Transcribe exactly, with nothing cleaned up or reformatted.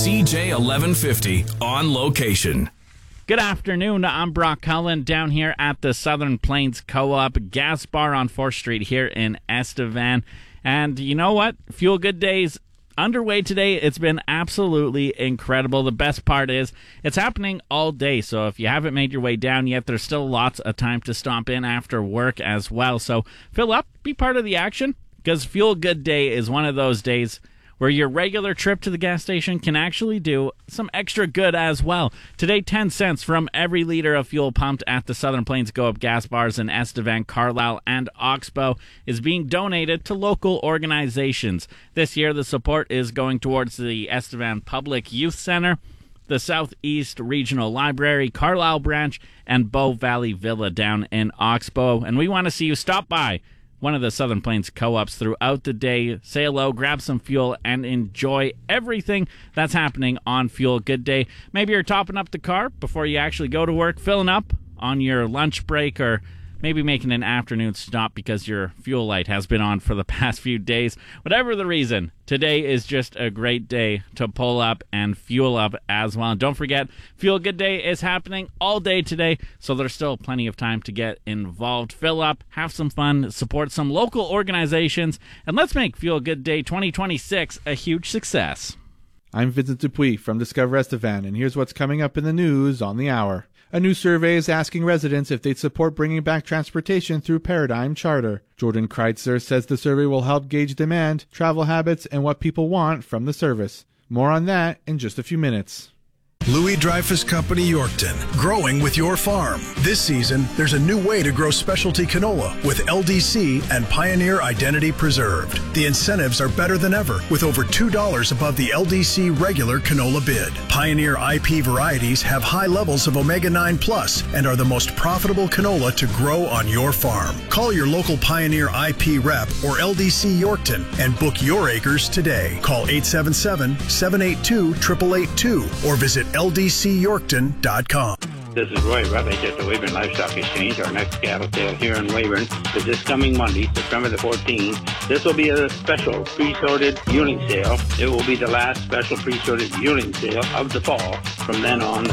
C J eleven fifty on location. Good afternoon. I'm Brock Cullen down here at the Southern Plains Co-op Gas Bar on fourth Street here in Estevan. And you know what? Fuel Good Days underway today. It's been absolutely incredible. The best part is it's happening all day. So if you haven't made your way down yet, there's still lots of time to stop in after work as well. So fill up, be part of the action, because Fuel Good Day is one of those days where your regular trip to the gas station can actually do some extra good as well. Today, ten cents from every liter of fuel pumped at the Southern Plains Go-Up gas bars in Estevan, Carlisle, and Oxbow is being donated to local organizations. This year, the support is going towards the Estevan Public Youth Center, the Southeast Regional Library, Carlisle Branch, and Bow Valley Villa down in Oxbow. And we want to see you stop by one of the Southern Plains Co-ops throughout the day. Say hello, grab some fuel, and enjoy everything that's happening on Fuel Good Day. Maybe you're topping up the car before you actually go to work, filling up on your lunch break, or maybe making an afternoon stop because your fuel light has been on for the past few days. Whatever the reason, today is just a great day to pull up and fuel up as well. And don't forget, Fuel Good Day is happening all day today, so there's still plenty of time to get involved. Fill up, have some fun, support some local organizations, and let's make Fuel Good Day twenty twenty-six a huge success. I'm Vincent Dupuis from Discover Estevan, and here's what's coming up in the news on the hour. A new survey is asking residents if they'd support bringing back transportation through Paradigm Charter. Jordan Kreitzer says the survey will help gauge demand, travel habits, and what people want from the service. More on that in just a few minutes. Louis Dreyfus Company Yorkton, growing with your farm. This season, there's a new way to grow specialty canola with L D C and Pioneer Identity Preserved. The incentives are better than ever, with over two dollars above the L D C regular canola bid. Pioneer I P varieties have high levels of omega nine plus and are the most profitable canola to grow on your farm. Call your local Pioneer I P rep or L D C Yorkton and book your acres today. Call eight seven seven, seven eight two, eight eight eight two or visit L D C Yorkton dot com. This is Roy Rutledge at the Weyburn Livestock Exchange. Our next cattle sale here in Weyburn is this coming Monday, September the fourteenth. This will be a special pre-sorted yearling sale. It will be the last special pre-sorted yearling sale of the fall. From then on,